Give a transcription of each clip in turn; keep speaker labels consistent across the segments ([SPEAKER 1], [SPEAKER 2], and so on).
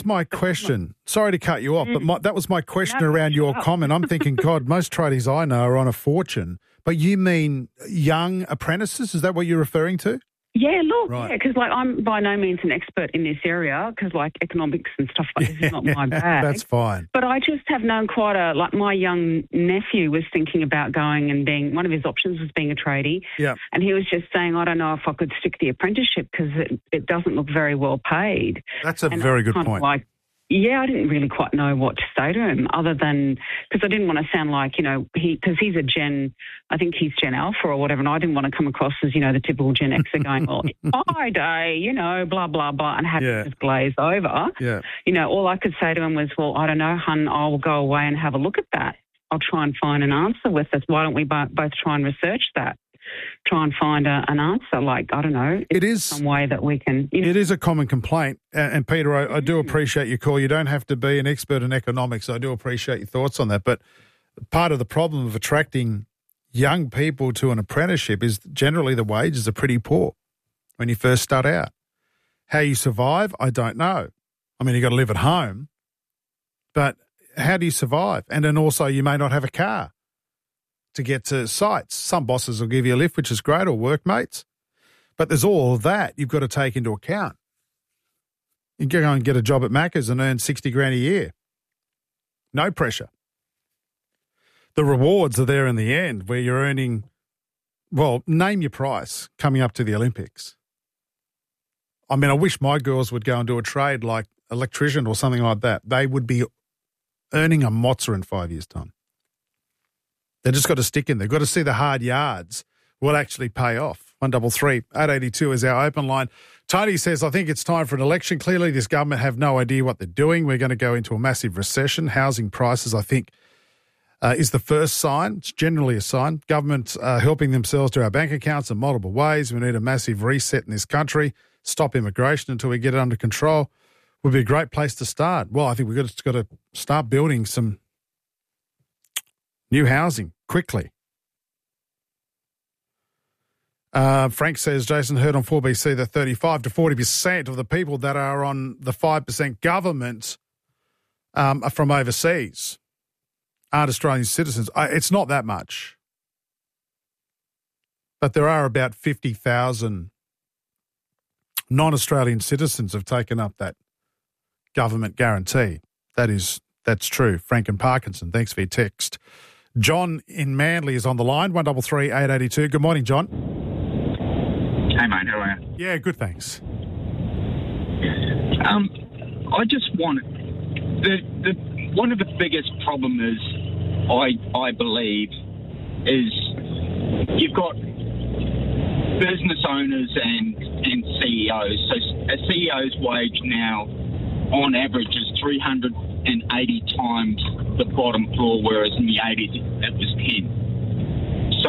[SPEAKER 1] my question. Sorry to cut you off, but that was my question around your comment. I'm thinking, God, most tradies I know are on a fortune. But you mean young apprentices? Is that what you're referring to?
[SPEAKER 2] Yeah, look,
[SPEAKER 1] Right.
[SPEAKER 2] because I'm by no means an expert in this area because economics and stuff like this is not my bag.
[SPEAKER 1] That's fine.
[SPEAKER 2] But I just have known my young nephew was thinking about going and being, one of his options was being a tradie.
[SPEAKER 1] Yeah.
[SPEAKER 2] And he was just saying, I don't know if I could stick the apprenticeship because it doesn't look very well paid.
[SPEAKER 1] That's a very good point.
[SPEAKER 2] I didn't really quite know what to say to him other than, because I didn't want to sound like, because he's I think he's Gen Alpha or whatever, and I didn't want to come across as, the typical Gen Xer going, well, my day, blah, blah, blah, and have to just glaze over.
[SPEAKER 1] Yeah.
[SPEAKER 2] All I could say to him was, well, I don't know, hun, I'll go away and have a look at that. I'll try and find an answer with this. Why don't we both try and research that? Try and find an answer, I don't know.
[SPEAKER 1] It is
[SPEAKER 2] some way that we can...
[SPEAKER 1] It is a common complaint. And Peter, I do appreciate your call. You don't have to be an expert in economics. I do appreciate your thoughts on that. But part of the problem of attracting young people to an apprenticeship is generally the wages are pretty poor when you first start out. How you survive, I don't know. I mean, you got to live at home. But how do you survive? And then also you may not have a car to get to sites. Some bosses will give you a lift, which is great, or workmates. But there's all of that you've got to take into account. You can go and get a job at Macca's and earn 60 grand a year. No pressure. The rewards are there in the end where you're earning, well, name your price coming up to the Olympics. I mean, I wish my girls would go and do a trade like electrician or something like that. They would be earning a mozza in 5 years' time. They just got to stick in. They've got to see the hard yards will actually pay off. 133 882 is our open line. Tony says, I think it's time for an election. Clearly, this government have no idea what they're doing. We're going to go into a massive recession. Housing prices, I think, is the first sign. It's generally a sign. Government helping themselves to our bank accounts in multiple ways. We need a massive reset in this country. Stop immigration until we get it under control. Would be a great place to start. Well, I think we've got to start building some new housing quickly. Frank says, Jason heard on 4BC that 35 to 40% of the people that are on the 5% government are from overseas, aren't Australian citizens. It's not that much. But there are about 50,000 non-Australian citizens have taken up that government guarantee. That's true. Frank and Parkinson, thanks for your text. John in Manly is on the line, 133 882. Good morning, John.
[SPEAKER 3] Hey, mate, how are you?
[SPEAKER 1] Yeah, good, thanks.
[SPEAKER 3] I just want one of the biggest problems is, I believe, is you've got business owners and CEOs. So a CEO's wage now, on average, is 380 times the bottom floor, whereas in the 80s it was 10.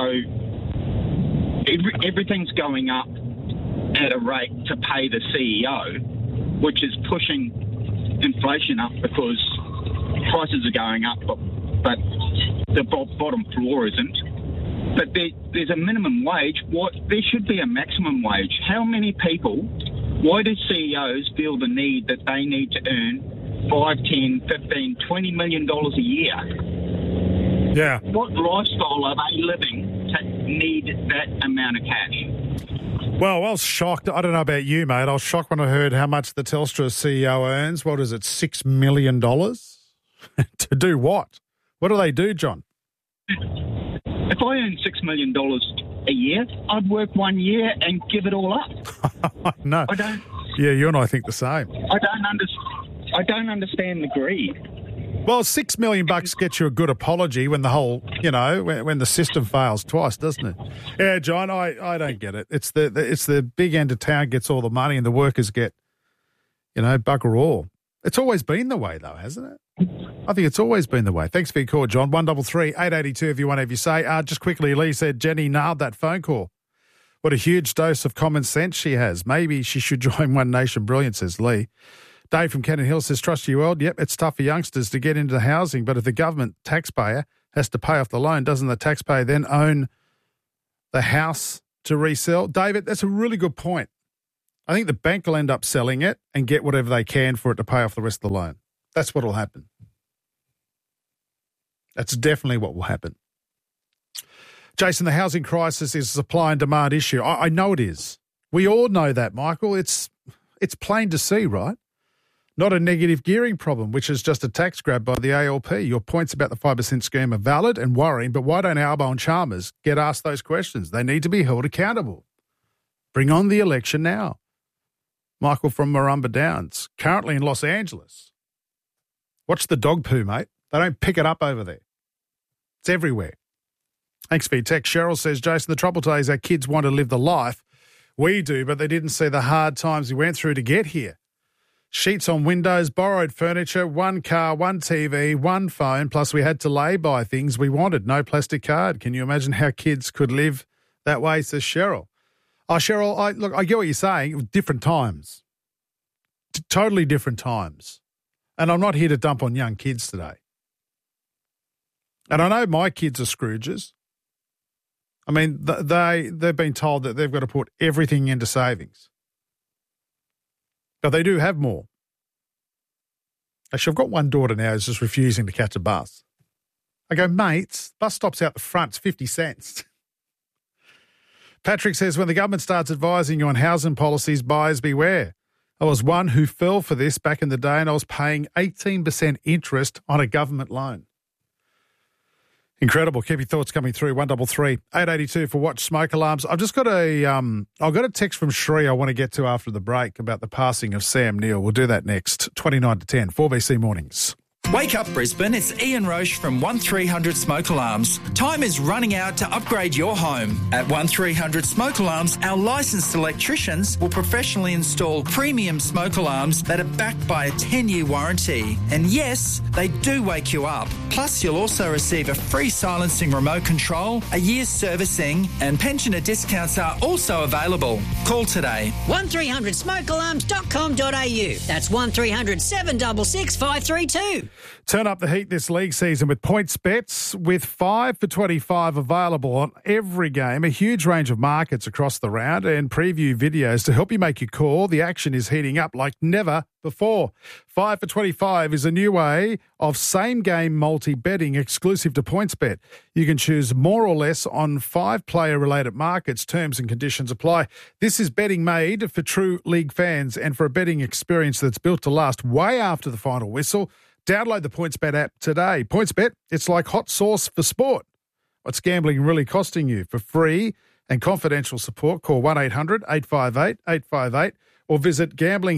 [SPEAKER 3] So everything's going up at a rate to pay the CEO, which is pushing inflation up because prices are going up, but the bottom floor isn't. But there's a minimum wage. There should be a maximum wage. How many people, why do CEOs feel the need that they need to earn $5, $10, $15, $20 million a year?
[SPEAKER 1] Yeah.
[SPEAKER 3] What lifestyle are they living to need that amount of cash?
[SPEAKER 1] Well, I was shocked. I don't know about you, mate. I was shocked when I heard how much the Telstra CEO earns. What is it, $6 million? To do what? What do they do, John?
[SPEAKER 3] If I earn $6 million a year, I'd work 1 year and give it all up.
[SPEAKER 1] No.
[SPEAKER 3] I don't.
[SPEAKER 1] Yeah, you and I think the same.
[SPEAKER 3] I don't understand the greed.
[SPEAKER 1] Well, $6 million gets you a good apology when the whole, when the system fails twice, doesn't it? Yeah, John, I don't get it. It's the big end of town gets all the money and the workers get, bugger all. It's always been the way, though, hasn't it? I think it's always been the way. Thanks for your call, John. 133 882 if you want to have your say. Just quickly, Lee said Jenny nailed that phone call. What a huge dose of common sense she has. Maybe she should join One Nation Brilliant, says Lee. Dave from Cannon Hill says, trust your world. Yep, it's tough for youngsters to get into housing, but if the government taxpayer has to pay off the loan, doesn't the taxpayer then own the house to resell? David, that's a really good point. I think the bank will end up selling it and get whatever they can for it to pay off the rest of the loan. That's what will happen. That's definitely what will happen. Jason, the housing crisis is a supply and demand issue. I know it is. We all know that, Michael. It's plain to see, right? Not a negative gearing problem, which is just a tax grab by the ALP. Your points about the 5% scheme are valid and worrying, but why don't Albo and Chalmers get asked those questions? They need to be held accountable. Bring on the election now. Michael from Marumba Downs, currently in Los Angeles. Watch the dog poo, mate. They don't pick it up over there. It's everywhere. Thanks for your text. Cheryl says, Jason, the trouble today is our kids want to live the life we do, but they didn't see the hard times we went through to get here. Sheets on windows, borrowed furniture, one car, one TV, one phone, plus we had to lay-by things we wanted. No plastic card. Can you imagine how kids could live that way, says Cheryl. Oh, Cheryl, I get what you're saying. Different times. Totally different times. And I'm not here to dump on young kids today. And I know my kids are Scrooges. I mean, they've been told that they've got to put everything into savings. But they do have more. Actually, I've got one daughter now who's just refusing to catch a bus. I go, mate, bus stops out the front, it's 50 cents. Patrick says, when the government starts advising you on housing policies, buyers beware. I was one who fell for this back in the day and I was paying 18% interest on a government loan. Incredible. Keep your thoughts coming through. 133 882 for Watch Smoke Alarms. I've just got I've got a text from Shree I want to get to after the break about the passing of Sam Neill. We'll do that next. 29 to 10, 4BC Mornings.
[SPEAKER 4] Wake up, Brisbane. It's Ian Roche from 1300 Smoke Alarms. Time is running out to upgrade your home. At 1300 Smoke Alarms, our licensed electricians will professionally install premium smoke alarms that are backed by a 10-year warranty. And yes, they do wake you up. Plus, you'll also receive a free silencing remote control, a year's servicing, and pensioner discounts are also available. Call today.
[SPEAKER 5] 1300smokealarms.com.au. That's 1300 766 532.
[SPEAKER 1] Turn up the heat this league season with points bets with 5 for 25 available on every game, a huge range of markets across the round and preview videos to help you make your call. The action is heating up like never before. 5 for 25 is a new way of same-game multi-betting exclusive to PointsBet. You can choose more or less on 5 player-related markets. Terms and conditions apply. This is betting made for true league fans and for a betting experience that's built to last way after the final whistle. Download the PointsBet app today. PointsBet, it's like hot sauce for sport. What's gambling really costing you? For free and confidential support, call 1-800-858-858 or visit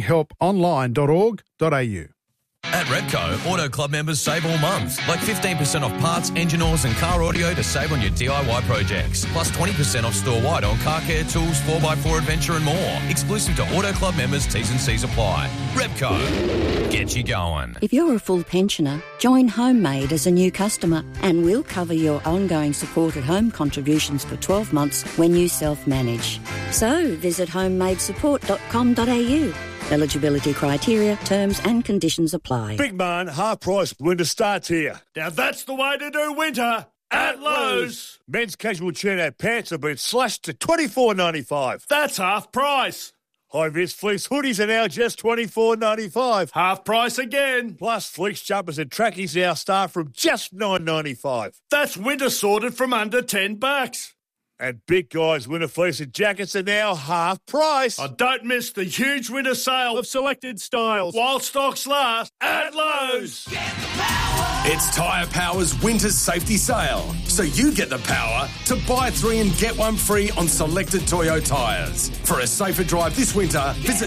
[SPEAKER 1] gamblinghelponline.org.au.
[SPEAKER 6] At Repco, Auto Club members save all month, like 15% off parts, engine oils and car audio to save on your DIY projects. Plus 20% off store-wide on car care, tools, 4x4 adventure and more. Exclusive to Auto Club members, T's and C's apply. Repco, get you going.
[SPEAKER 7] If you're a full pensioner, join Homemade as a new customer and we'll cover your ongoing supported home contributions for 12 months when you self-manage. So visit homemadesupport.com.au. Eligibility criteria, terms and conditions apply.
[SPEAKER 8] Big man, half price winter starts here. Now that's the way to do winter at Lowe's. Men's casual turnout pants have been slashed to $24.95. That's half price. High-vis fleece hoodies are now just $24.95. Half price again. Plus fleece jumpers and trackies now start from just $9.95. That's winter sorted from under $10. And big guys' winter fleece and jackets are now half price. Don't miss the huge winter sale of selected styles while stocks last at Lowe's.
[SPEAKER 9] It's Tyre Power's winter safety sale, so you get the power to buy 3 and get 1 free on selected Toyo tyres. For a safer drive this winter, visit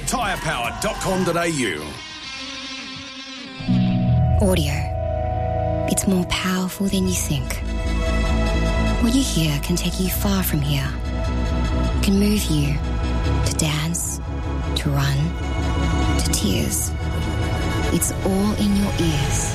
[SPEAKER 9] tyrepower.com.au.
[SPEAKER 10] Audio. It's more powerful than you think. What you hear can take you far from here. It can move you to dance, to run, to tears. It's all in your ears.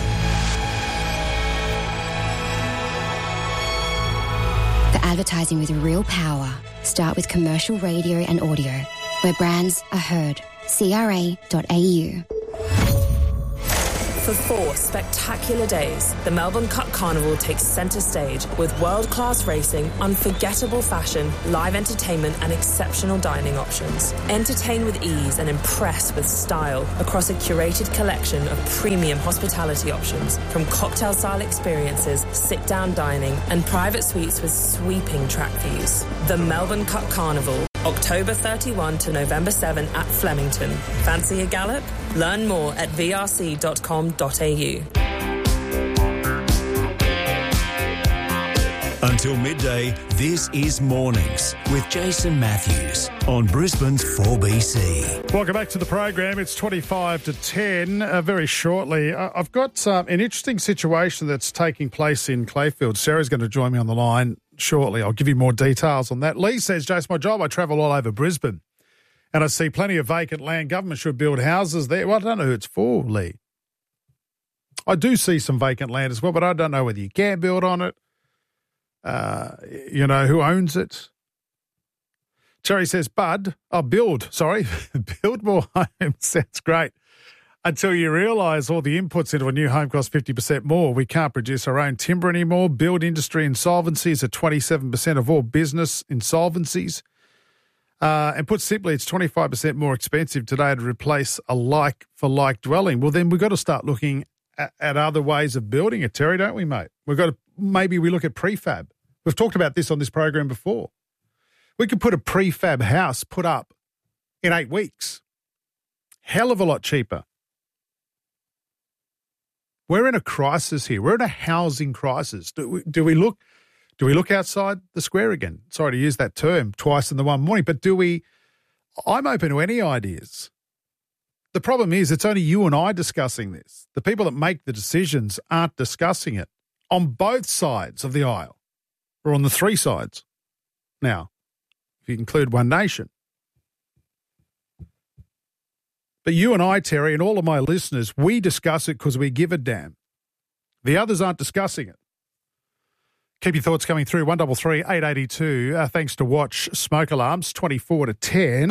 [SPEAKER 10] For advertising with real power, start with commercial radio and audio, where brands are heard. CRA.au.
[SPEAKER 11] For 4 spectacular days, the Melbourne Cup Carnival takes centre stage with world-class racing, unforgettable fashion, live entertainment and exceptional dining options. Entertain with ease and impress with style across a curated collection of premium hospitality options, from cocktail-style experiences, sit-down dining and private suites with sweeping track views. The Melbourne Cup Carnival, October 31 to November 7 at Flemington. Fancy a gallop? Learn more at vrc.com.au.
[SPEAKER 12] Until midday, this is Mornings with Jason Matthews on Brisbane's 4BC.
[SPEAKER 1] Welcome back to the program. It's 25 to 10. Very shortly, I've got an interesting situation that's taking place in Clayfield. Sarah's going to join me on the line shortly. I'll give you more details on that. Lee says, Jason, my job, I travel all over Brisbane and I see plenty of vacant land. Government should build houses there. Well, I don't know who it's for, Lee. I do see some vacant land as well, but I don't know whether you can build on it. Who owns it? Terry says, build more homes. Sounds great. Until you realise all the inputs into a new home cost 50% more. We can't produce our own timber anymore. Build industry insolvencies are 27% of all business insolvencies. And put simply, it's 25% more expensive today to replace a like-for-like dwelling. Well, then we've got to start looking at other ways of building it, Terry, don't we, mate? Maybe we look at prefab. We've talked about this on this program before. We could put a prefab house put up in 8 weeks. Hell of a lot cheaper. We're in a crisis here. We're in a housing crisis. Do we look outside the square again? Sorry to use that term twice in the one morning, but I'm open to any ideas. The problem is it's only you and I discussing this. The people that make the decisions aren't discussing it on both sides of the aisle, or on the 3 sides now, if you include One Nation. But you and I, Terry, and all of my listeners, we discuss it because we give a damn. The others aren't discussing it. Keep your thoughts coming through, 133 882. Thanks to Watch Smoke Alarms, 24 to 10.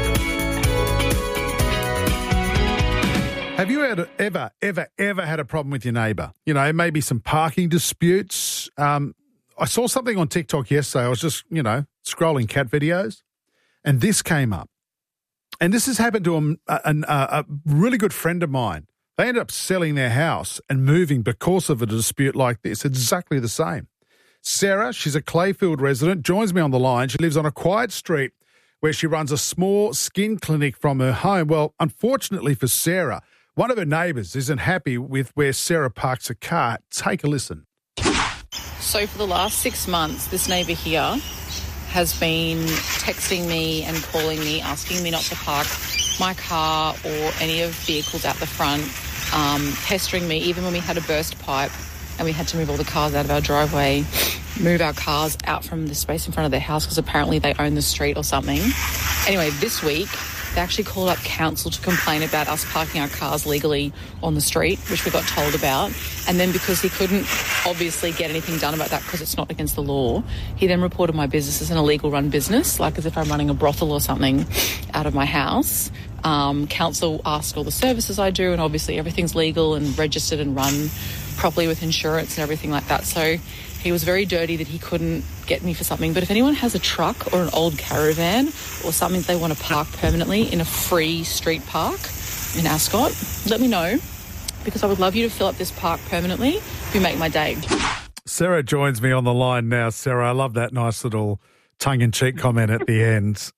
[SPEAKER 1] Have you ever had a problem with your neighbour? Maybe some parking disputes. I saw something on TikTok yesterday. I was just, scrolling cat videos, and this came up. And this has happened to a really good friend of mine. They ended up selling their house and moving because of a dispute like this. Exactly the same. Sarah, she's a Clayfield resident, joins me on the line. She lives on a quiet street where she runs a small skin clinic from her home. Well, unfortunately for Sarah, one of her neighbours isn't happy with where Sarah parks her car. Take a listen.
[SPEAKER 13] So for the last 6 months, this neighbour here has been texting me and calling me, asking me not to park my car or any of vehicles out the front, pestering me, even when we had a burst pipe and we had to move all the cars out of our driveway, move our cars out from the space in front of their house because apparently they own the street or something. Anyway, this week, they actually called up council to complain about us parking our cars legally on the street, which we got told about. And then because he couldn't obviously get anything done about that because it's not against the law, he then reported my business as an illegal run business, like as if I'm running a brothel or something out of my house. Council asked all the services I do, and obviously everything's legal and registered and run properly with insurance and everything like that. So he was very dirty that he couldn't get me for something. But if anyone has a truck or an old caravan or something they want to park permanently in a free street park in Ascot, let me know, because I would love you to fill up this park permanently if you make my day.
[SPEAKER 1] Sarah joins me on the line now. Sarah, I love that nice little tongue-in-cheek comment at the end.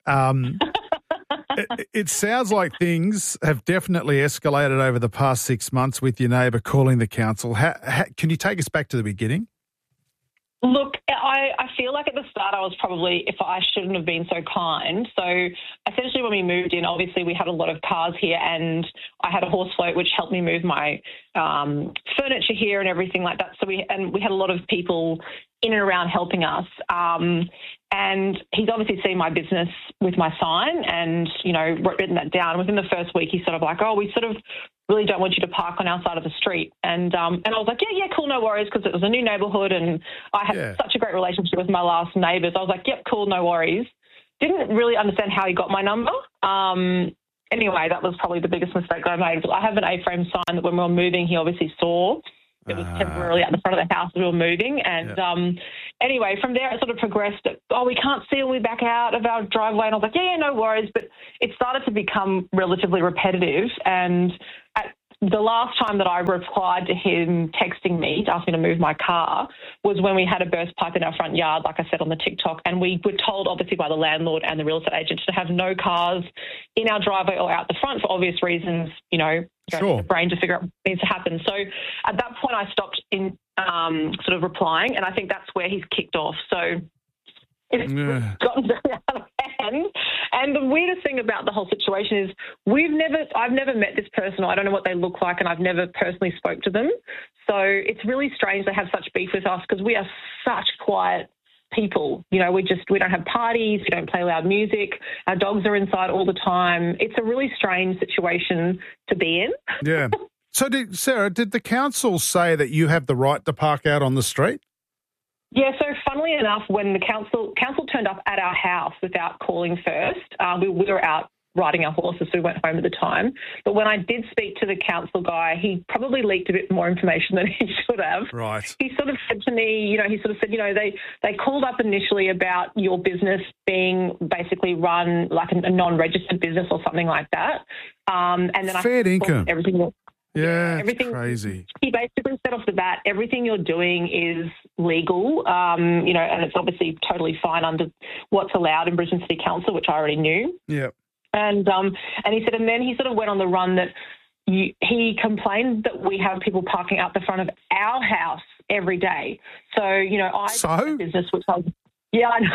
[SPEAKER 1] It sounds like things have definitely escalated over the past 6 months with your neighbour calling the council. Can you take us back to the beginning?
[SPEAKER 14] Look, I feel like at the start I was probably, if I shouldn't have been so kind. So essentially when we moved in, obviously we had a lot of cars here and I had a horse float which helped me move my furniture here and everything like that. So we had a lot of people in and around helping us. And he's obviously seen my business with my sign and, written that down. Within the first week, he's sort of like, we sort of really don't want you to park on our side of the street. And I was like, yeah, cool, no worries, because it was a new neighbourhood and I had such a great relationship with my last neighbours. I was like, yep, cool, no worries. Didn't really understand how he got my number. anyway, that was probably the biggest mistake I made. I have an A-frame sign that when we were moving, he obviously saw. It was temporarily at the front of the house as we were moving. And anyway, from there it sort of progressed. We can't see when we back out of our driveway. And I was like, yeah, no worries. But it started to become relatively repetitive. And at the last time that I replied to him texting me to ask me to move my car was when we had a burst pipe in our front yard, like I said on the TikTok, and we were told, obviously, by the landlord and the real estate agent to have no cars in our driveway or out the front for obvious reasons, you know, the brain to figure out what needs to happen. So at that point, I stopped in sort of replying, and I think that's where he's kicked off. So it's gotten very out of hand. And the weirdest thing about the whole situation is I've never met this person. I don't know what they look like, and I've never personally spoke to them. So it's really strange they have such beef with us because we are such quiet people. You know, we don't have parties, we don't play loud music, our dogs are inside all the time. It's a really strange situation to be in.
[SPEAKER 1] Yeah. So, Sarah, did the council say that you have the right to park out on the street?
[SPEAKER 14] Yeah, so funnily enough, when the council turned up at our house without calling first, we were out riding our horses, so we went home at the time. But when I did speak to the council guy, he probably leaked a bit more information than he should have.
[SPEAKER 1] Right.
[SPEAKER 14] He sort of said to me, they called up initially about your business being basically run like a non-registered business or something like that. And then
[SPEAKER 1] fair income.
[SPEAKER 14] Everything.
[SPEAKER 1] Yeah,
[SPEAKER 14] everything
[SPEAKER 1] crazy.
[SPEAKER 14] He basically said off the bat, everything you're doing is legal, and it's obviously totally fine under what's allowed in Brisbane City Council, which I already knew.
[SPEAKER 1] Yeah.
[SPEAKER 14] And he said, and then he sort of went on the run that he complained that we have people parking out the front of our house every day. So, I have a business which I know.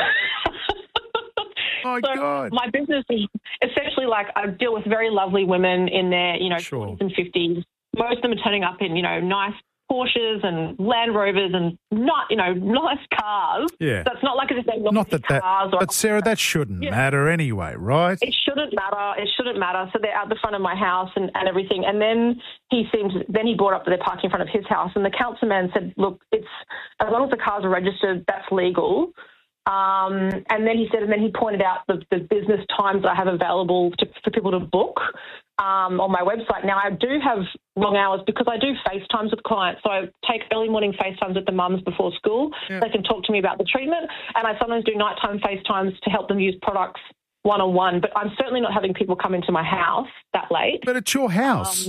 [SPEAKER 1] Oh,
[SPEAKER 14] so
[SPEAKER 1] God.
[SPEAKER 14] My business is essentially like I deal with very lovely women in their, 20s and 50s. Most of them are turning up in, nice Porsches and Land Rovers and not, nice cars.
[SPEAKER 1] Yeah.
[SPEAKER 14] So it's not like as if they're
[SPEAKER 1] not that
[SPEAKER 14] cars.
[SPEAKER 1] But Sarah, that shouldn't matter anyway, right?
[SPEAKER 14] It shouldn't matter. So they're at the front of my house and everything. And then he brought up that they're parking in front of his house. And the councilman said, look, it's as long as the cars are registered, that's legal. And then he pointed out the business times that I have available for people to book on my website. Now, I do have long hours because I do FaceTimes with clients. So I take early morning FaceTimes with the mums before school. Yeah. They can talk to me about the treatment. And I sometimes do nighttime FaceTimes to help them use products one-on-one. But I'm certainly not having people come into my house that late.
[SPEAKER 1] But it's your house.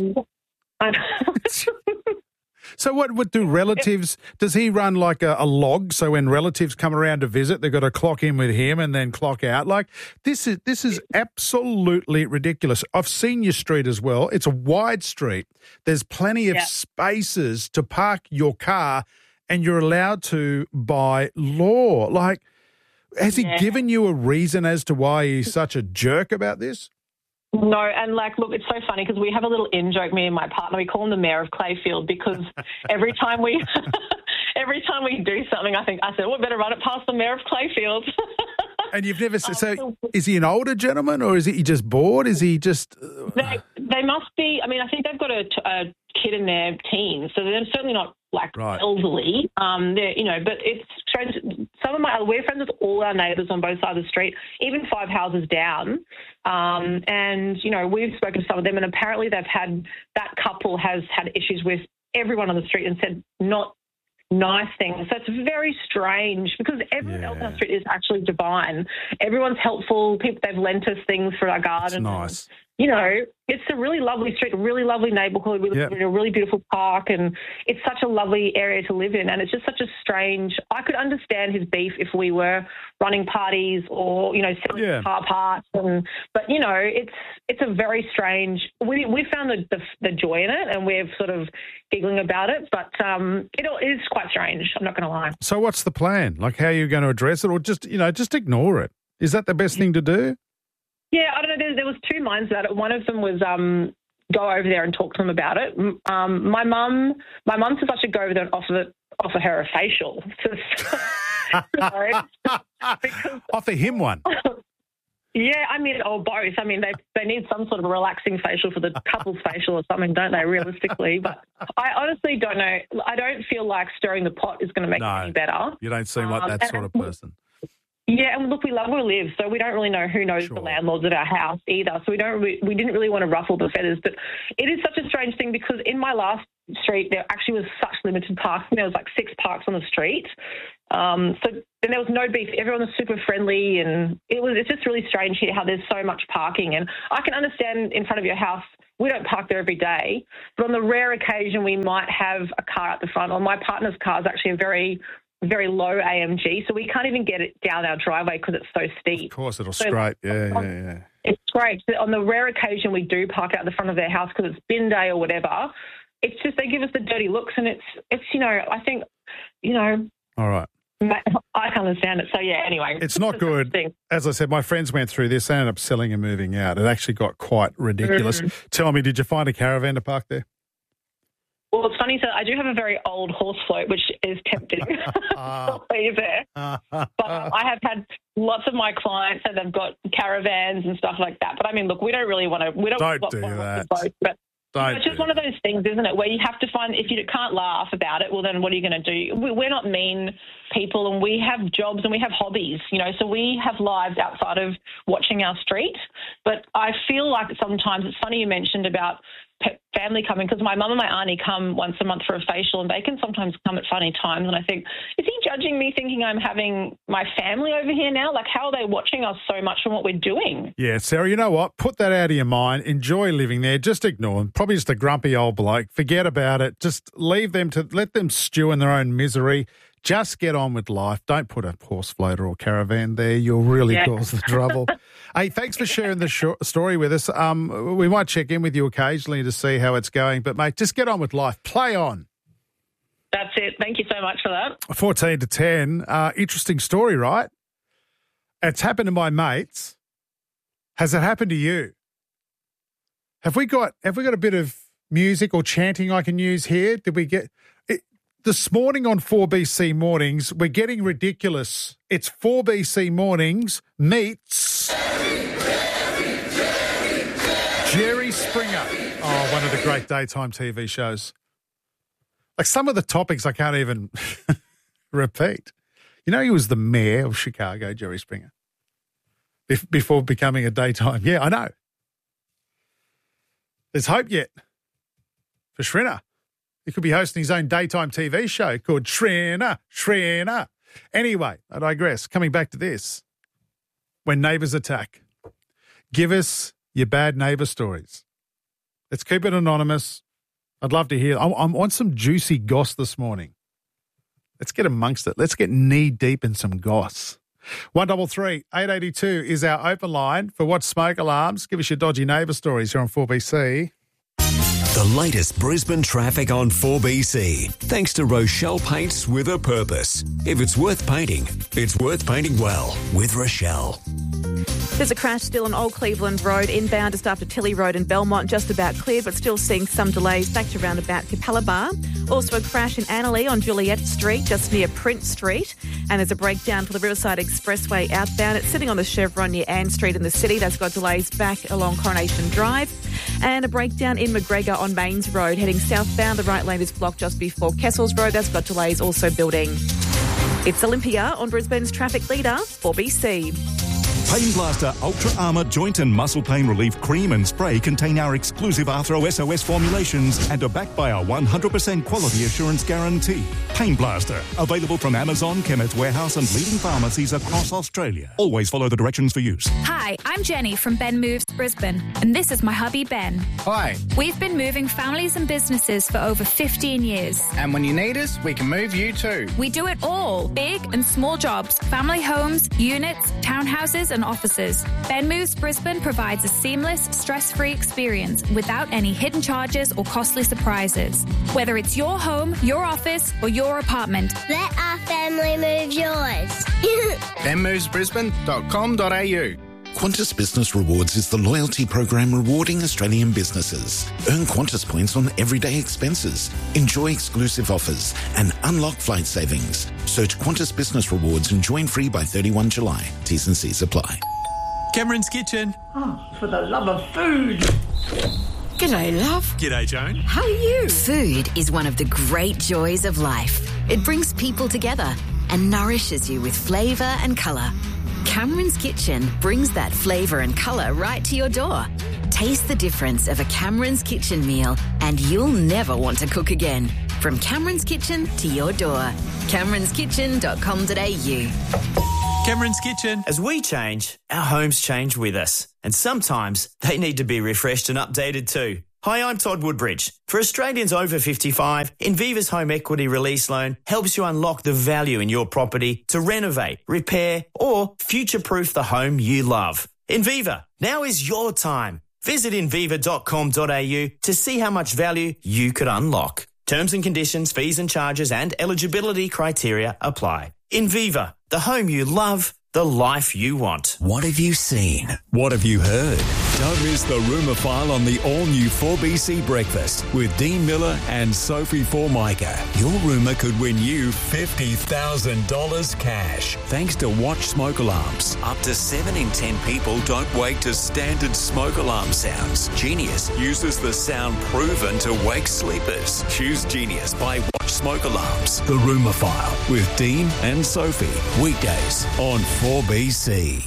[SPEAKER 1] So what do relatives, does he run like a log? So when relatives come around to visit, they've got to clock in with him and then clock out. Like this is absolutely ridiculous. I've seen your street as well. It's a wide street. There's plenty of spaces to park your car and you're allowed to by law. Like, has he given you a reason as to why he's such a jerk about this?
[SPEAKER 14] No, and look, it's so funny because we have a little in-joke, me and my partner. We call him the Mayor of Clayfield because every time we do something, I said, we better run it past the Mayor of Clayfield.
[SPEAKER 1] And you've never said, so is he an older gentleman or is he just bored? Is he just...
[SPEAKER 14] They must be, I think they've got a kid in their teens, so they're certainly not elderly. But it's strange. We're friends with all our neighbours on both sides of the street, even 5 houses down. And we've spoken to some of them, and apparently that couple has had issues with everyone on the street and said not nice things. So it's very strange because everyone else on the street is actually divine. Everyone's helpful. People, they've lent us things for our garden.
[SPEAKER 1] That's nice.
[SPEAKER 14] It's a really lovely street, a really lovely neighbourhood. We live in a really beautiful park, and it's such a lovely area to live in. And it's just such a strange. I could understand his beef if we were running parties or selling car parts, but it's a very strange. We found the joy in it, and we're sort of giggling about it. But it is quite strange. I'm not going to lie.
[SPEAKER 1] So what's the plan? Like, how are you going to address it, or just ignore it? Is that the best thing to do?
[SPEAKER 14] Yeah, I don't know. There was two minds about it. One of them was go over there and talk to them about it. My mum says I should go over there and offer her a facial.
[SPEAKER 1] Offer him one.
[SPEAKER 14] Yeah, or both. They need some sort of a relaxing facial for the couple's facial or something, don't they, realistically? But I honestly don't know. I don't feel like stirring the pot is going to make it any better.
[SPEAKER 1] You don't seem like that sort of person.
[SPEAKER 14] Yeah, and look, we love where we live, so we don't really know who knows the landlords of our house either. So we didn't really want to ruffle the feathers. But it is such a strange thing because in my last street, there actually was such limited parking. There was like 6 parks on the street. So then there was no beef. Everyone was super friendly, and it's just really strange here how there's so much parking. And I can understand in front of your house, we don't park there every day, but on the rare occasion we might have a car at the front. Or my partner's car is actually a very, very low AMG, so we can't even get it down our driveway because it's so steep.
[SPEAKER 1] Of course, it'll scrape. Yeah.
[SPEAKER 14] It's great. So on the rare occasion we do park out the front of their house because it's bin day or whatever, it's just they give us the dirty looks, and it's I think,
[SPEAKER 1] All right.
[SPEAKER 14] I can understand it. So, yeah, anyway.
[SPEAKER 1] It's not good. As I said, my friends went through this. They ended up selling and moving out. It actually got quite ridiculous. Tell me, did you find a caravan to park there?
[SPEAKER 14] Well, it's funny. So I do have a very old horse float, which is tempting. Leave there. But I have had lots of my clients say they've got caravans and stuff like that. But, I mean, look, we don't really want to. We don't do that. It's just one of those things, isn't it, where you have to find, if you can't laugh about it, well, then what are you going to do? We're not mean people, and we have jobs and we have hobbies, so we have lives outside of watching our street. But I feel like sometimes, it's funny you mentioned about family coming, because my mum and my auntie come once a month for a facial, and they can sometimes come at funny times, and I think, is he judging me thinking I'm having my family over here now? Like, how are they watching us so much from what we're doing?
[SPEAKER 1] Yeah, Sarah, you know what? Put that out of your mind. Enjoy living there. Just ignore them. Probably just a grumpy old bloke. Forget about it. Just let them stew in their own misery. Just get on with life. Don't put a horse floater or caravan there. You'll really cause the trouble. Hey, thanks for sharing the story with us. We might check in with you occasionally to see how it's going. But, mate, just get on with life. Play on.
[SPEAKER 14] That's it. Thank you so much for that.
[SPEAKER 1] 14 to 10. Interesting story, right? It's happened to my mates. Has it happened to you? Have we got a bit of music or chanting I can use here? Did we get... This morning on 4BC Mornings, we're getting ridiculous. It's 4BC Mornings meets Jerry Springer. Oh, one of the great daytime TV shows. Like some of the topics I can't even repeat. He was the mayor of Chicago, Jerry Springer, before becoming a daytime. Yeah, I know. There's hope yet for Shriner. He could be hosting his own daytime TV show called Shriner. Anyway, I digress. Coming back to this. When neighbours attack, give us your bad neighbour stories. Let's keep it anonymous. I'd love to hear. I want some juicy goss this morning. Let's get amongst it. Let's get knee deep in some goss. 133 882 is our open line for What's Smoke Alarms. Give us your dodgy neighbour stories here on 4BC.
[SPEAKER 12] The latest Brisbane traffic on 4BC. Thanks to Rochelle Paints with a Purpose. If it's worth painting, it's worth painting well with Rochelle.
[SPEAKER 15] There's a crash still on Old Cleveland Road, inbound just after Tilly Road in Belmont, just about cleared, but still seeing some delays back to roundabout Capella Bar. Also a crash in Annalee on Juliet Street, just near Prince Street. And there's a breakdown for the Riverside Expressway outbound. It's sitting on the Chevron near Ann Street in the city. That's got delays back along Coronation Drive. And a breakdown in McGregor on Mains Road, heading southbound. The right lane is blocked just before Kessels Road. That's got delays also building. It's Olympia on Brisbane's traffic leader, 4BC.
[SPEAKER 16] Pain Blaster Ultra Armour Joint and Muscle Pain Relief Cream and Spray contain our exclusive Arthro SOS formulations and are backed by our 100% quality assurance guarantee. Pain Blaster, available from Amazon, Chemist Warehouse and leading pharmacies across Australia. Always follow the directions for use.
[SPEAKER 17] Hi, I'm Jenny from Ben Moves Brisbane, and this is my hubby Ben.
[SPEAKER 18] Hi.
[SPEAKER 17] We've been moving families and businesses for over 15 years.
[SPEAKER 18] And when you need us, we can move you too.
[SPEAKER 17] We do it all. Big and small jobs, family homes, units, townhouses and offices. Ben Moves Brisbane provides a seamless, stress-free experience without any hidden charges or costly surprises. Whether it's your home, your office or your apartment.
[SPEAKER 19] Let our family move yours.
[SPEAKER 18] benmovesbrisbane.com.au.
[SPEAKER 20] Qantas Business Rewards is the loyalty program rewarding Australian businesses. Earn Qantas points on everyday expenses, enjoy exclusive offers and unlock flight savings. Search Qantas Business Rewards and join free by 31 July. T's and C's apply.
[SPEAKER 21] Cameron's Kitchen.
[SPEAKER 22] Oh, for the love of food.
[SPEAKER 23] G'day, love.
[SPEAKER 21] G'day, Joan.
[SPEAKER 23] How are you?
[SPEAKER 24] Food is one of the great joys of life. It brings people together and nourishes you with flavour and colour. Cameron's Kitchen brings that flavour and colour right to your door. Taste the difference of a Cameron's Kitchen meal and you'll never want to cook again. From Cameron's Kitchen to your door. CameronsKitchen.com.au.
[SPEAKER 21] Cameron's Kitchen.
[SPEAKER 2] As we change, our homes change with us. And sometimes they need to be refreshed and updated too. Hi, I'm Todd Woodbridge. For Australians over 55, Inviva's Home Equity Release Loan helps you unlock the value in your property to renovate, repair or future-proof the home you love. Inviva, now is your time. Visit inviva.com.au to see how much value you could unlock. Terms and conditions, fees and charges and eligibility criteria apply. Inviva, the home you love, the life you want.
[SPEAKER 12] What have you seen? What have you heard? Don't miss the Rumour File on the all-new 4BC Breakfast with Dean Miller and Sophie Formica. Your rumour could win you $50,000 cash. Thanks to Watch Smoke Alarms. Up to 7 in 10 people don't wake to standard smoke alarm sounds. Genius uses the sound proven to wake sleepers. Choose Genius by Watch Smoke Alarms. The Rumour File with Dean and Sophie. Weekdays on 4BC.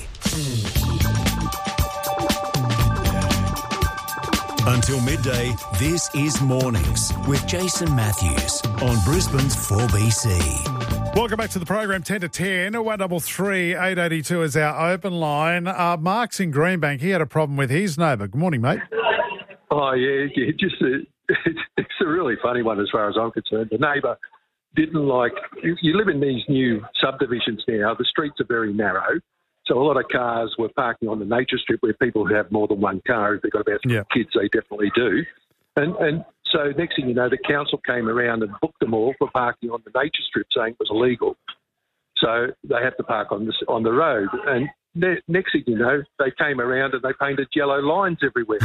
[SPEAKER 12] Until midday, this is Mornings with Jason Matthews on Brisbane's 4BC.
[SPEAKER 1] Welcome back to the program, 10 to 10. 1333 882 is our open line. Mark's in Greenbank. He had a problem with his neighbour. Good morning, mate.
[SPEAKER 3] Oh, yeah. It's a really funny one as far as I'm concerned. The neighbour didn't like... You live in these new subdivisions now. The streets are very narrow. So a lot of cars were parking on the nature strip where people who have more than one car, if they've got about 3 kids, they definitely do. And so next thing you know, the council came around and booked them all for parking on the nature strip, saying it was illegal. So they have to park on the road. And next thing you know, they came around and they painted yellow lines everywhere.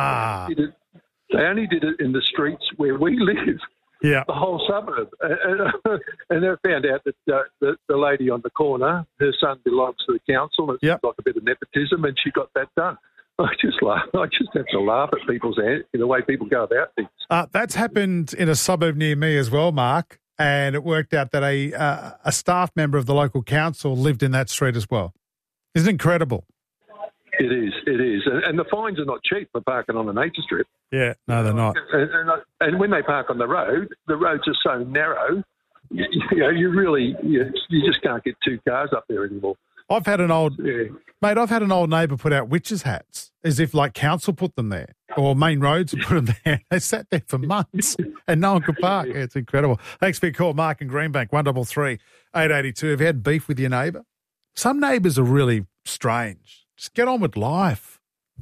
[SPEAKER 3] They only did it in the streets where we live.
[SPEAKER 1] Yeah,
[SPEAKER 3] the whole suburb. And they found out that the lady on the corner, her son belongs to the council. It's like a bit of nepotism, and she got that done. I just laugh. I just have to laugh at the way people go about things.
[SPEAKER 1] That's happened in a suburb near me as well, Mark, and it worked out that a staff member of the local council lived in that street as well. Isn't it incredible?
[SPEAKER 3] It is. And the fines are not cheap for parking on the nature strip.
[SPEAKER 1] Yeah, no, they're not.
[SPEAKER 3] And when they park on the roads are so narrow, you just can't get 2 cars up there anymore.
[SPEAKER 1] I've had an old neighbour put out witches' hats as if like council put them there or main roads put them there. They sat there for months and no one could park. Yeah, it's incredible. Thanks for your call, Mark in Greenbank, 1333 882. Have you had beef with your neighbour? Some neighbours are really strange. Just get on with life.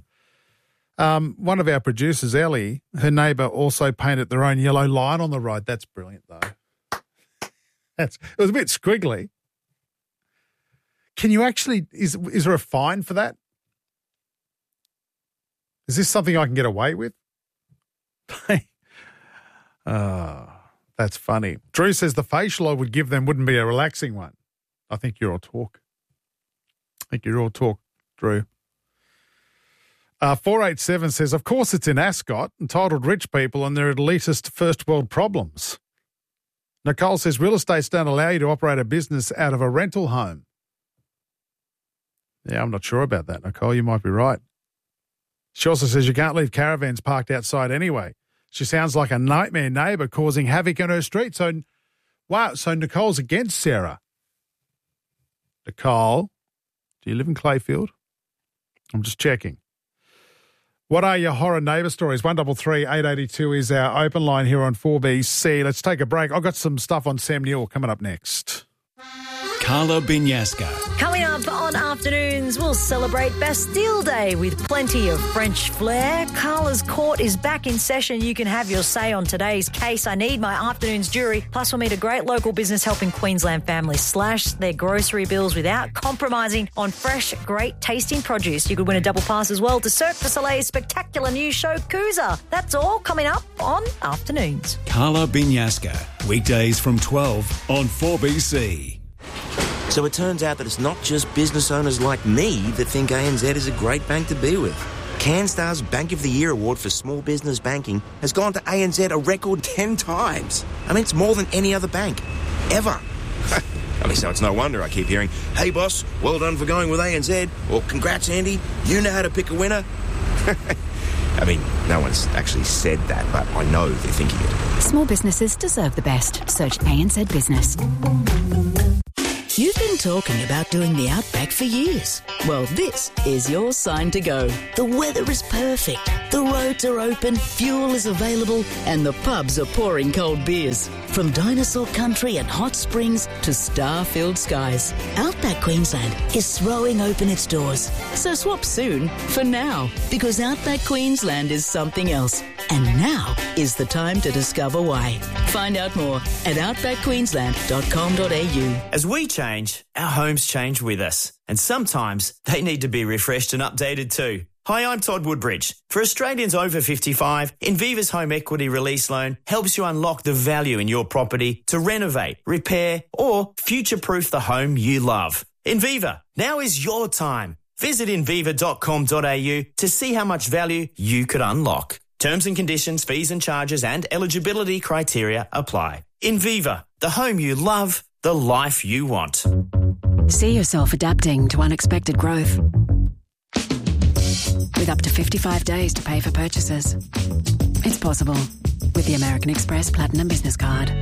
[SPEAKER 1] One of our producers, Ellie, her neighbour also painted their own yellow line on the road. That's brilliant, though. It was a bit squiggly. Can you actually, is there a fine for that? Is this something I can get away with? That's funny. Drew says the facial I would give them wouldn't be a relaxing one. I think you're all talk. Drew. 487 says, of course it's in Ascot, entitled rich people and their elitist first world problems. Nicole says, real estates don't allow you to operate a business out of a rental home. Yeah, I'm not sure about that, Nicole. You might be right. She also says you can't leave caravans parked outside anyway. She sounds like a nightmare neighbour causing havoc in her street. So Nicole's against Sarah. Nicole, do you live in Clayfield? I'm just checking. What are your horror neighbour stories? 1333 882 is our open line here on 4BC. Let's take a break. I've got some stuff on Sam Newell coming up next.
[SPEAKER 12] Carla Binyasca.
[SPEAKER 4] Coming up on Afternoons, we'll celebrate Bastille Day with plenty of French flair. Carla's Court is back in session. You can have your say on today's case. I need my afternoon's jury. Plus, we'll meet a great local business helping Queensland families slash their grocery bills without compromising on fresh, great tasting produce. You could win a double pass as well to Cirque du Soleil's spectacular new show, Coosa. That's all coming up on Afternoons.
[SPEAKER 12] Carla Binyasca, weekdays from 12 on 4BC.
[SPEAKER 5] So it turns out that it's not just business owners like me that think ANZ is a great bank to be with. CanStar's Bank of the Year award for small business banking has gone to ANZ a record 10 times. I mean, it's more than any other bank, ever. I mean, so it's no wonder I keep hearing, "Hey, boss, well done for going with ANZ," or "Congrats, Andy, you know how to pick a winner." I mean, no one's actually said that, but I know they're thinking it.
[SPEAKER 6] Small businesses deserve the best. Search ANZ Business.
[SPEAKER 7] You've been talking about doing the Outback for years. Well, this is your sign to go. The weather is perfect, the roads are open, fuel is available, and the pubs are pouring cold beers. From dinosaur country and hot springs to star-filled skies, Outback Queensland is throwing open its doors. So swap soon for now, because Outback Queensland is something else. And now is the time to discover why. Find out more at outbackqueensland.com.au.
[SPEAKER 2] As we change, our homes change with us. And sometimes they need to be refreshed and updated too. Hi, I'm Todd Woodbridge. For Australians over 55, Inviva's home equity release loan helps you unlock the value in your property to renovate, repair, or future-proof the home you love. Inviva, now is your time. Visit inviva.com.au to see how much value you could unlock. Terms and conditions, fees and charges and eligibility criteria apply. Inviva, the home you love, the life you want.
[SPEAKER 6] See yourself adapting to unexpected growth. With up to 55 days to pay for purchases. It's possible with the American Express Platinum Business Card.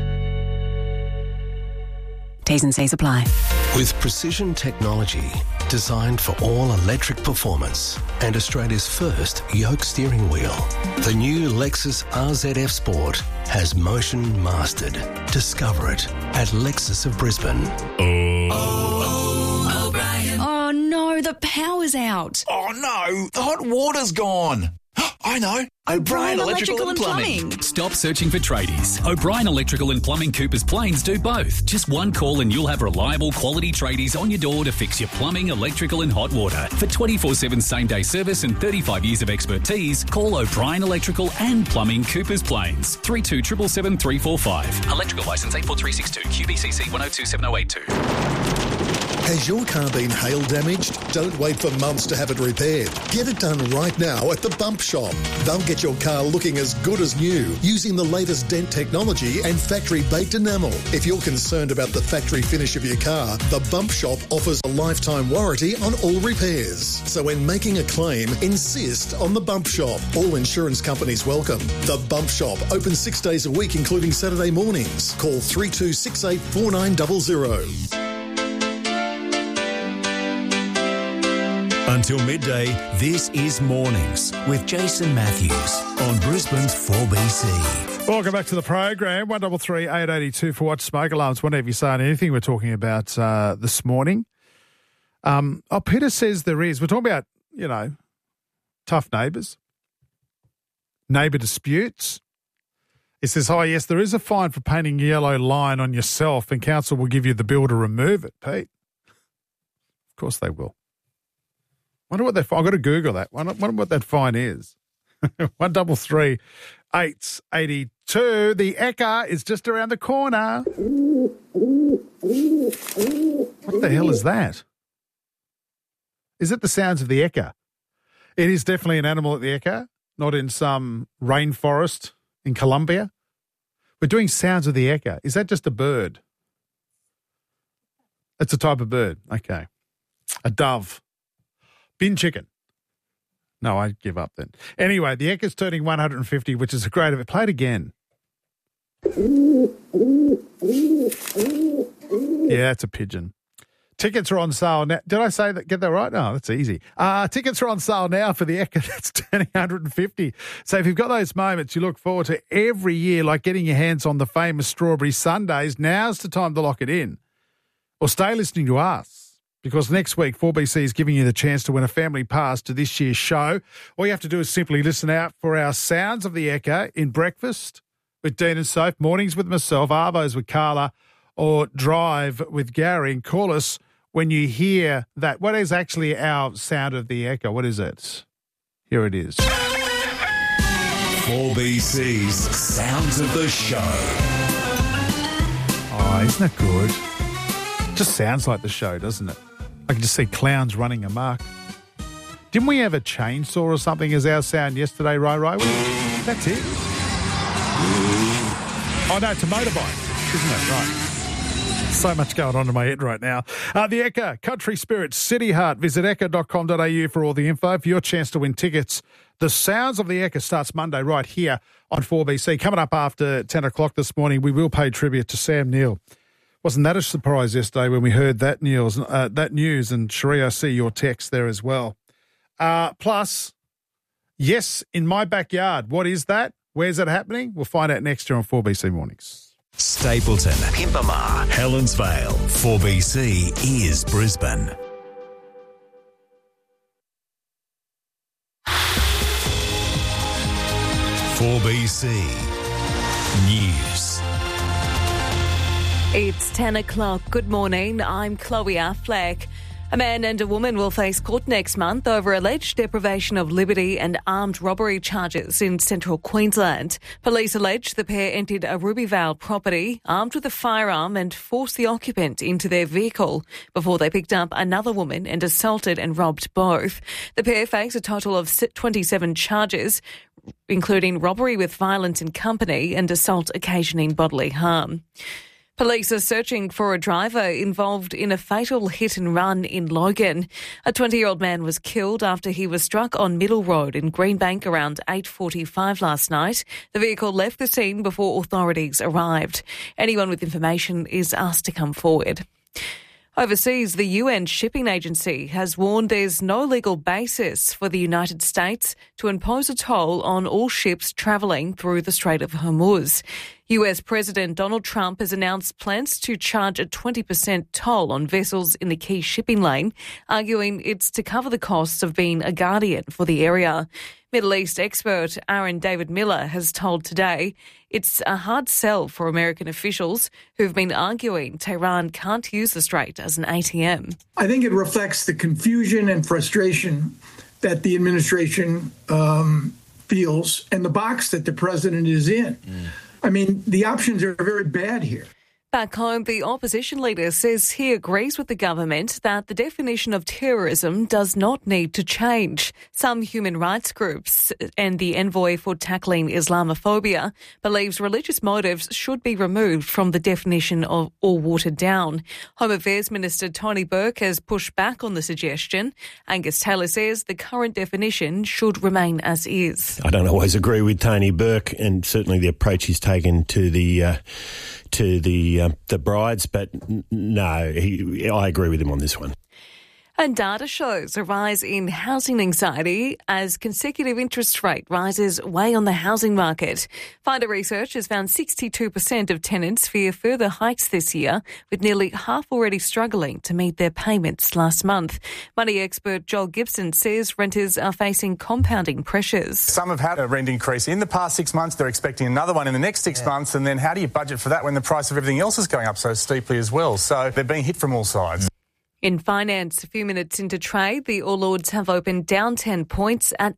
[SPEAKER 6] T's and C's apply.
[SPEAKER 8] With precision technology designed for all electric performance and Australia's first yoke steering wheel, the new Lexus RZF Sport has motion mastered. Discover it at Lexus of Brisbane.
[SPEAKER 9] O'Brien. Oh no, the power's out.
[SPEAKER 25] Oh no, the hot water's gone. I know. O'Brien Electrical and Plumbing.
[SPEAKER 21] Stop searching for tradies. O'Brien Electrical and Plumbing Coopers Plains do both. Just one call and you'll have reliable quality tradies on your door to fix your plumbing, electrical and hot water. For 24/7 same-day service and 35 years of expertise, call O'Brien Electrical and Plumbing Coopers Plains. 32 777 345. Electrical licence 84362 QBCC 102782.
[SPEAKER 26] Has your car been hail damaged? Don't wait for months to have it repaired. Get it done right now at the Bump Shop. They'll get your car looking as good as new using the latest dent technology and factory-baked enamel. If you're concerned about the factory finish of your car, the Bump Shop offers a lifetime warranty on all repairs. So when making a claim, insist on the Bump Shop. All insurance companies welcome. The Bump Shop, open 6 days a week, including Saturday mornings. Call 3268 4900.
[SPEAKER 12] Until midday, this is Mornings with Jason Matthews on Brisbane's 4BC.
[SPEAKER 1] Welcome back to the program. 1338 882 for Watch Smoke Alarms. Whenever you say anything we're talking about this morning. Peter says there is. We're talking about, tough neighbours, neighbour disputes. He says, hi, yes, there is a fine for painting a yellow line on yourself and council will give you the bill to remove it, Pete. Of course they will. Wonder what I've got to Google that. Wonder what that fine is. 133 882. The Ekka is just around the corner. What the hell is that? Is it the sounds of the Ekka? It is definitely an animal at the Ekka, not in some rainforest in Colombia. We're doing sounds of the Ekka. Is that just a bird? It's a type of bird. Okay. A dove. Bin chicken. No, I give up then. Anyway, the Ekka's turning 150, which is a great event. Play it again. Yeah, it's a pigeon. Tickets are on sale now. Did I say that? Get that right? No, that's easy. Tickets are on sale now for the Ekka. That's turning 150. So if you've got those moments you look forward to every year, like getting your hands on the famous strawberry sundaes, now's the time to lock it in. Or stay listening to us. Because next week, 4BC is giving you the chance to win a family pass to this year's show. All you have to do is simply listen out for our Sounds of the Ekka in breakfast with Dean and Soph, mornings with myself, Arvos with Carla, or Drive with Gary. And call us when you hear that. What is actually our Sound of the Ekka? What is it? Here it is.
[SPEAKER 12] 4BC's Sounds of the Show.
[SPEAKER 1] Oh, isn't that good? Just sounds like the show, doesn't it? I can just see clowns running amok. Didn't we have a chainsaw or something as our sound yesterday, Rai? That's it. Oh, no, it's a motorbike, isn't it? Right. So much going on in my head right now. The Ekka Country Spirit City Heart. Visit ekka.com.au for all the info. For your chance to win tickets. The Sounds of the Ekka starts Monday right here on 4BC. Coming up after 10 o'clock this morning, we will pay tribute to Sam Neill. Wasn't that a surprise yesterday when we heard that news? And Sheree, I see your text there as well. Plus, yes, in my backyard. What is that? Where's it happening? We'll find out next year on 4BC Mornings.
[SPEAKER 12] Stapleton, Pimpama, Helensvale, 4BC is Brisbane. (4BC) News.
[SPEAKER 10] It's 10 o'clock. Good morning. I'm Chloe Affleck. A man and a woman will face court next month over alleged deprivation of liberty and armed robbery charges in central Queensland. Police allege the pair entered a Rubyvale property armed with a firearm and forced the occupant into their vehicle before they picked up another woman and assaulted and robbed both. The pair face a total of 27 charges, including robbery with violence in company and assault occasioning bodily harm. Police are searching for a driver involved in a fatal hit and run in Logan. A 20-year-old man was killed after he was struck on Middle Road in Greenbank around 8:45 last night. The vehicle left the scene before authorities arrived. Anyone with information is asked to come forward. Overseas, the UN Shipping Agency has warned there's no legal basis for the United States to impose a toll on all ships travelling through the Strait of Hormuz. US President Donald Trump has announced plans to charge a 20% toll on vessels in the key shipping lane, arguing it's to cover the costs of being a guardian for the area. Middle East expert Aaron David Miller has told Today it's a hard sell for American officials who've been arguing Tehran can't use the strait as an ATM.
[SPEAKER 11] I think it reflects the confusion and frustration that the administration feels and the box that the president is in. I mean, the options are very bad here.
[SPEAKER 10] Back home, the opposition leader says he agrees with the government that the definition of terrorism does not need to change. Some human rights groups and the envoy for tackling Islamophobia believes religious motives should be removed from the definition or watered down. Home Affairs Minister Tony Burke has pushed back on the suggestion. Angus Taylor says the current definition should remain as is.
[SPEAKER 13] I don't always agree with Tony Burke, and certainly the approach he's taken to the brides, but no, I agree with him on this one.
[SPEAKER 10] And data shows a rise in housing anxiety as consecutive interest rate rises weigh on the housing market. Finder Research has found 62% of tenants fear further hikes this year, with nearly half already struggling to meet their payments last month. Money expert Joel Gibson says renters are facing compounding pressures.
[SPEAKER 14] Some have had a rent increase in the past 6 months. They're expecting another one in the next 6 months. And then how do you budget for that when the price of everything else is going up so steeply as well? So they're being hit from all sides.
[SPEAKER 10] In finance, a few minutes into trade, the All Ords have opened down 10 points at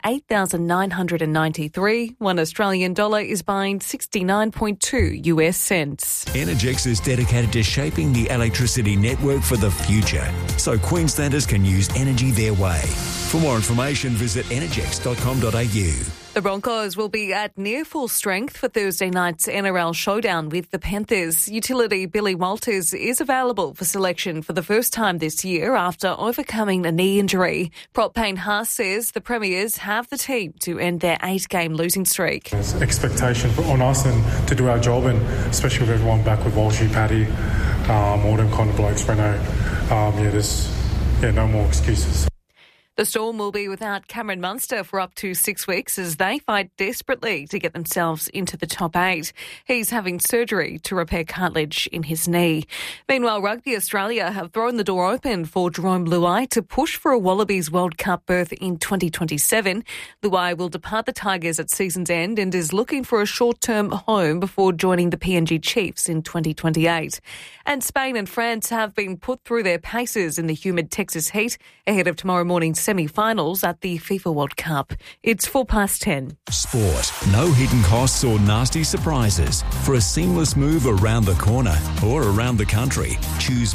[SPEAKER 10] 8,993. One Australian dollar is buying 69.2 US cents.
[SPEAKER 12] Energex is dedicated to shaping the electricity network for the future, so Queenslanders can use energy their way. For more information, visit energex.com.au.
[SPEAKER 10] The Broncos will be at near full strength for Thursday night's NRL showdown with the Panthers. Utility Billy Walters is available for selection for the first time this year after overcoming a knee injury. Prop Payne Haas says the Premiers have the team to end their 8-game losing streak.
[SPEAKER 15] There's expectation on us and to do our job, and especially with everyone back with Walshy, Paddy, all them kind of blokes, Breno. There's no more excuses.
[SPEAKER 10] The Storm will be without Cameron Munster for up to 6 weeks as they fight desperately to get themselves into the top 8. He's having surgery to repair cartilage in his knee. Meanwhile, Rugby Australia have thrown the door open for Jerome Luai to push for a Wallabies World Cup berth in 2027. Luai will depart the Tigers at season's end and is looking for a short-term home before joining the PNG Chiefs in 2028. And Spain and France have been put through their paces in the humid Texas heat ahead of tomorrow morning's semi-finals at the FIFA World Cup. It's 10:04.
[SPEAKER 12] Sport. No hidden costs or nasty surprises. For a seamless move around the corner or around the country, choose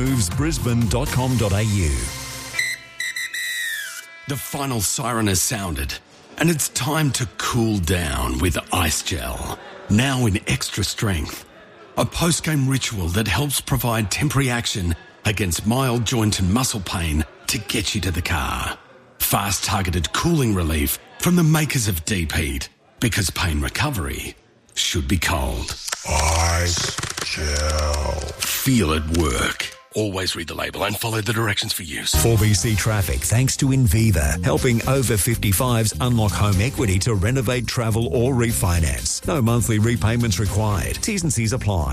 [SPEAKER 12] benmovesbrisbane.com.au.
[SPEAKER 16] The final siren has sounded, and it's time to cool down with Ice Gel. Now in extra strength. a post-game ritual that helps provide temporary action against mild joint and muscle pain to get you to the car. Fast targeted cooling relief from the makers of Deep Heat, because pain recovery should be cold.
[SPEAKER 17] Ice Gel.
[SPEAKER 16] Feel it work. Always read the label and follow the directions for use.
[SPEAKER 18] 4BC Traffic, thanks to Inviva, helping over 55s unlock home equity to renovate, travel or refinance. No monthly repayments required. T's and C's apply.